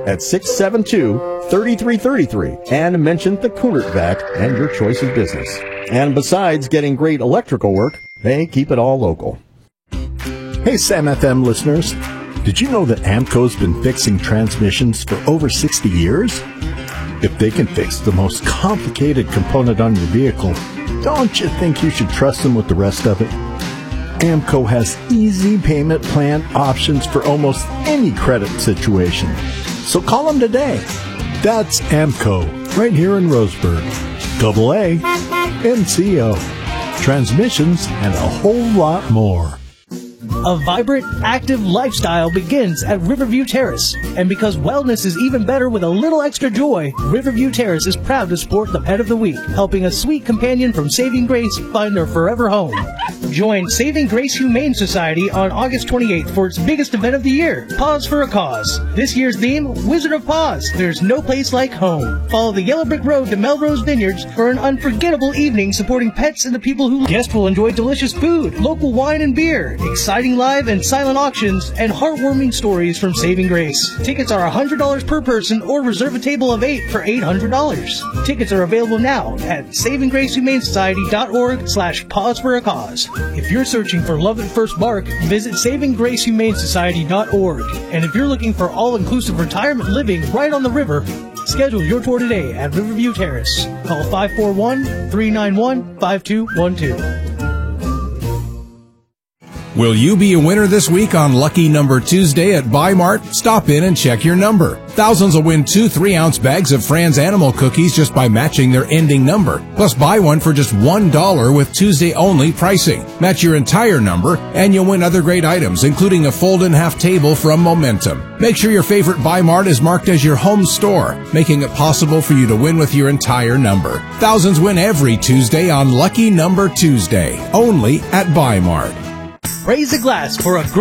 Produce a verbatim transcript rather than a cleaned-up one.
at six seven two, three three three three and mention the Kunert Vet and your choice of business. And besides getting great electrical work, they keep it all local. Hey, Sam F M listeners. Did you know that AAMCO's been fixing transmissions for over sixty years? If they can fix the most complicated component on your vehicle, don't you think you should trust them with the rest of it? AAMCO has easy payment plan options for almost any credit situation. So call them today. That's AAMCO, right here in Roseburg. Double A, M C O. Transmissions and a whole lot more. A vibrant, active lifestyle begins at Riverview Terrace. And because wellness is even better with a little extra joy, Riverview Terrace is proud to support the Pet of the Week, helping a sweet companion from Saving Grace find their forever home. Join Saving Grace Humane Society on August twenty-eighth for its biggest event of the year, Paws for a Cause. This year's theme, Wizard of Paws. There's no place like home. Follow the Yellow Brick Road to Melrose Vineyards for an unforgettable evening supporting pets and the people who... Guests will enjoy delicious food, local wine and beer, exciting live and silent auctions, and heartwarming stories from Saving Grace. Tickets are one hundred dollars per person or reserve a table of eight for eight hundred dollars. Tickets are available now at saving grace humane society dot org slash pause for a cause. If you're searching for love at first bark, visit saving grace humane society dot org. And if you're looking for all-inclusive retirement living right on the river, schedule your tour today at Riverview Terrace. Call five four one, three nine one, five two one two. Will you be a winner this week on Lucky Number Tuesday at Buy Mart? Stop in and check your number. Thousands will win two three-ounce bags of Fran's Animal Cookies just by matching their ending number. Plus, buy one for just one dollar with Tuesday-only pricing. Match your entire number, and you'll win other great items, including a fold-in-half table from Momentum. Make sure your favorite Buy Mart is marked as your home store, making it possible for you to win with your entire number. Thousands win every Tuesday on Lucky Number Tuesday, only at Buy Mart. Raise a glass for a great